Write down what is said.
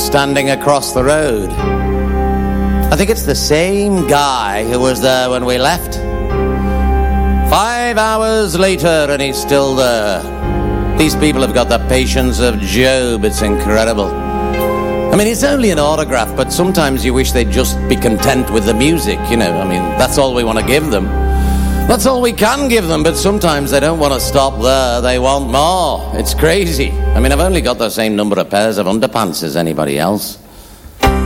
standing across the road. I think it's the same guy who was there when we left. 5 hours later and he's still there. These people have got the patience of Job. It's incredible. I mean, it's only an autograph, but sometimes you wish they'd just be content with the music, you know. I mean, that's all we want to give them. That's all we can give them, but sometimes they don't want to stop there. They want more. It's crazy. I mean, I've only got the same number of pairs of underpants as anybody else.